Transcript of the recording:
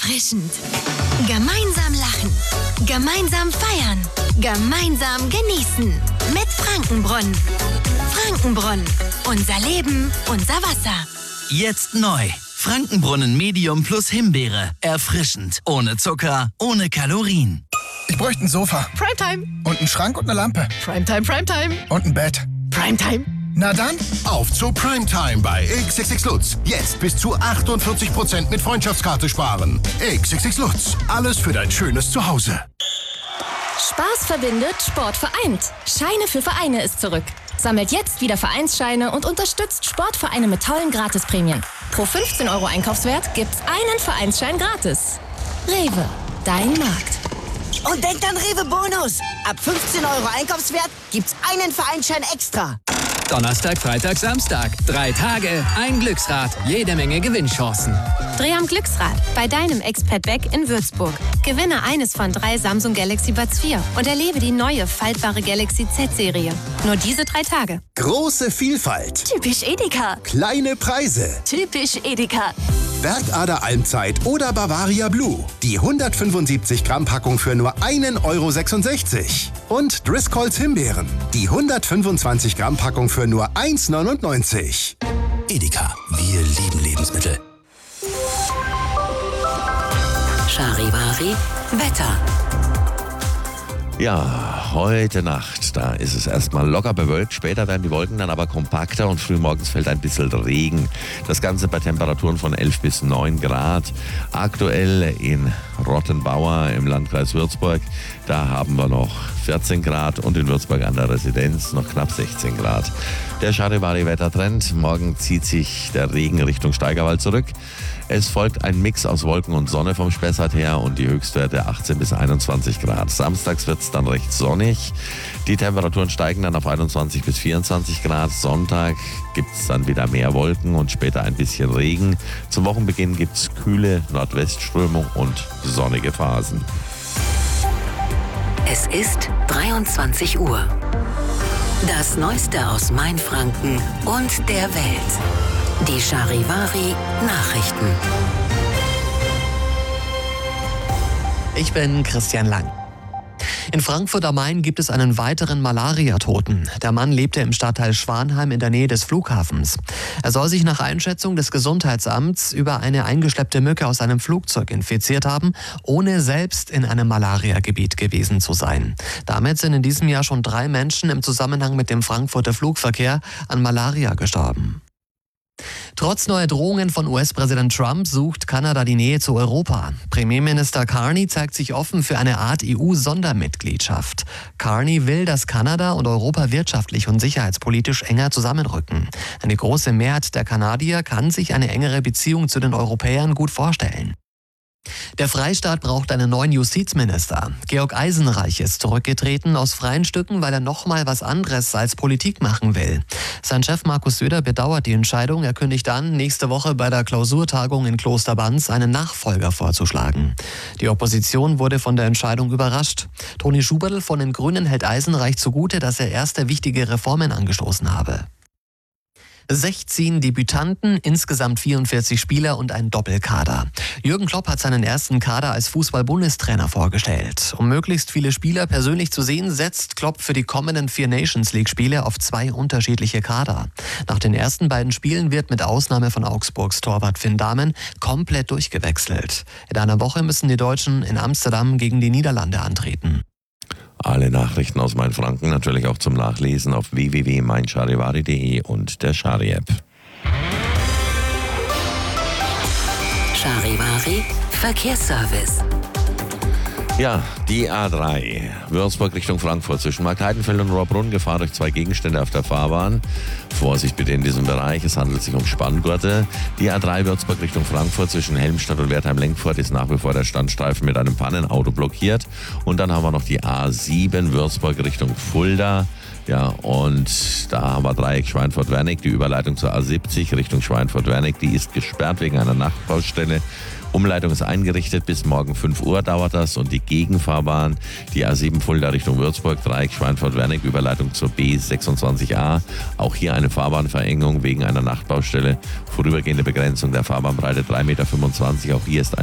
erfrischend. Gemeinsam lachen, gemeinsam feiern, gemeinsam genießen. Mit Frankenbrunnen. Frankenbrunnen. Unser Leben, unser Wasser. Jetzt neu. Frankenbrunnen Medium plus Himbeere. Erfrischend. Ohne Zucker, ohne Kalorien. Ich bräuchte ein Sofa. Primetime. Und einen Schrank und eine Lampe. Primetime, Primetime. Und ein Bett. Primetime. Na dann, auf zu Primetime bei XXX Lutz. Jetzt bis zu 48% mit Freundschaftskarte sparen. XXX Lutz. Alles für dein schönes Zuhause. Spaß verbindet, Sport vereint. Scheine für Vereine ist zurück. Sammelt jetzt wieder Vereinsscheine und unterstützt Sportvereine mit tollen Gratisprämien. Pro 15 € Einkaufswert gibt's einen Vereinsschein gratis. Rewe, dein Markt. Und denkt an Rewe Bonus. Ab 15 € Einkaufswert gibt's einen Vereinsschein extra. Donnerstag, Freitag, Samstag. 3 Tage, ein Glücksrad, jede Menge Gewinnchancen. Dreh am Glücksrad bei deinem Expert Beck in Würzburg. Gewinne eines von 3 Samsung Galaxy Buds 4 und erlebe die neue faltbare Galaxy Z-Serie. Nur diese 3 Tage. Große Vielfalt. Typisch Edeka. Kleine Preise. Typisch Edeka. Bergader Almzeit oder Bavaria Blue. Die 175 Gramm Packung für nur 1,66 €. Und Driscolls Himbeeren. Die 125 Gramm Packung für nur 1,99 €. Edeka. Wir lieben Lebensmittel. Charivari Wetter. Ja, heute Nacht, da ist es erstmal locker bewölkt. Später werden die Wolken dann aber kompakter und frühmorgens fällt ein bisschen Regen. Das Ganze bei Temperaturen von 11 bis 9 Grad. Aktuell in Rottenbauer im Landkreis Würzburg, da haben wir noch 14 Grad und in Würzburg an der Residenz noch knapp 16 Grad. Der Charivari-Wettertrend. Morgen zieht sich der Regen Richtung Steigerwald zurück. Es folgt ein Mix aus Wolken und Sonne vom Spessart her und die Höchstwerte 18 bis 21 Grad. Samstags wird es dann recht sonnig. Die Temperaturen steigen dann auf 21 bis 24 Grad. Sonntag gibt es dann wieder mehr Wolken und später ein bisschen Regen. Zum Wochenbeginn gibt es kühle Nordwestströmung und sonnige Phasen. Es ist 23 Uhr. Das Neueste aus Mainfranken und der Welt. Die Charivari Nachrichten. Ich bin Christian Lang. In Frankfurt am Main gibt es einen weiteren Malaria-Toten. Der Mann lebte im Stadtteil Schwanheim in der Nähe des Flughafens. Er soll sich nach Einschätzung des Gesundheitsamts über eine eingeschleppte Mücke aus einem Flugzeug infiziert haben, ohne selbst in einem Malaria-Gebiet gewesen zu sein. Damit sind in diesem Jahr schon 3 Menschen im Zusammenhang mit dem Frankfurter Flugverkehr an Malaria gestorben. Trotz neuer Drohungen von US-Präsident Trump sucht Kanada die Nähe zu Europa. Premierminister Carney zeigt sich offen für eine Art EU-Sondermitgliedschaft. Carney will, dass Kanada und Europa wirtschaftlich und sicherheitspolitisch enger zusammenrücken. Eine große Mehrheit der Kanadier kann sich eine engere Beziehung zu den Europäern gut vorstellen. Der Freistaat braucht einen neuen Justizminister. Georg Eisenreich ist zurückgetreten aus freien Stücken, weil er nochmal was anderes als Politik machen will. Sein Chef Markus Söder bedauert die Entscheidung. Er kündigt an, nächste Woche bei der Klausurtagung in Kloster Banz einen Nachfolger vorzuschlagen. Die Opposition wurde von der Entscheidung überrascht. Toni Schubertl von den Grünen hält Eisenreich zugute, dass er erste wichtige Reformen angestoßen habe. 16 Debütanten, insgesamt 44 Spieler und ein Doppelkader. Jürgen Klopp hat seinen ersten Kader als Fußball-Bundestrainer vorgestellt. Um möglichst viele Spieler persönlich zu sehen, setzt Klopp für die kommenden 4 Nations-League-Spiele auf 2 unterschiedliche Kader. Nach den ersten beiden Spielen wird mit Ausnahme von Augsburgs Torwart Finn Dahmen komplett durchgewechselt. In einer Woche müssen die Deutschen in Amsterdam gegen die Niederlande antreten. Alle Nachrichten aus Mainfranken natürlich auch zum Nachlesen auf www.meincharivari.de und der Chari-App. Charivari Verkehrsservice. Ja, die A3, Würzburg Richtung Frankfurt zwischen Marktheidenfeld und Rohrbrunn, Gefahr durch 2 Gegenstände auf der Fahrbahn. Vorsicht bitte in diesem Bereich, es handelt sich um Spanngurte. Die A3 Würzburg Richtung Frankfurt zwischen Helmstadt und Wertheim-Lenkfurt ist nach wie vor der Standstreifen mit einem Pannenauto blockiert. Und dann haben wir noch die A7 Würzburg Richtung Fulda. Ja, und da haben wir Dreieck Schweinfurt-Wernig, die Überleitung zur A70 Richtung Schweinfurt-Wernig, die ist gesperrt wegen einer Nachtbaustelle. Umleitung ist eingerichtet, bis morgen 5 Uhr dauert das und die Gegenfahrbahn, die A7 Fulda Richtung Würzburg, Dreieck Schweinfurt-Wernig, Überleitung zur B26a. Auch hier eine Fahrbahnverengung wegen einer Nachtbaustelle, vorübergehende Begrenzung der Fahrbahnbreite 3,25 Meter, auch hier ist